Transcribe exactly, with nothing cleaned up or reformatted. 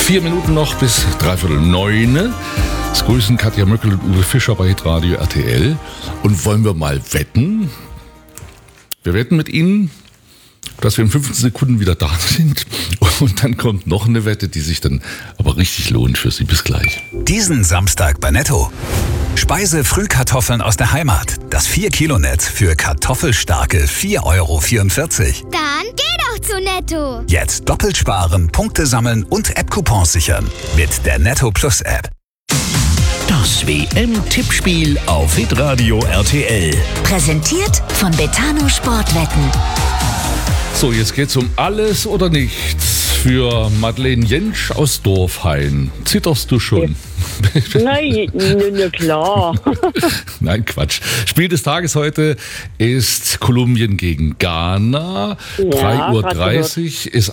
Vier Minuten noch bis dreiviertel neun. Es grüßen Katja Möckel und Uwe Fischer bei Hitradio R T L. Und wollen wir mal wetten? Wir wetten mit Ihnen, dass wir in fünfzehn Sekunden wieder da sind. Und dann kommt noch eine Wette, die sich dann aber richtig lohnt für Sie. Bis gleich. Diesen Samstag bei Netto. Speise-Frühkartoffeln aus der Heimat. Das vier Kilo Netz für kartoffelstarke vier Euro vierundvierzig. Dann geh doch zu Netto. Jetzt doppelt sparen, Punkte sammeln und App-Coupons sichern. Mit der Netto Plus App. Das W M-Tippspiel auf Hitradio R T L. Präsentiert von Betano Sportwetten. So, jetzt geht's um alles oder nichts für Madeleine Jentsch aus Dorfhain. Zitterst du schon? Nein, na klar. Nein, Quatsch. Spiel des Tages heute ist Kolumbien gegen Ghana. Ja, drei Uhr dreißig ist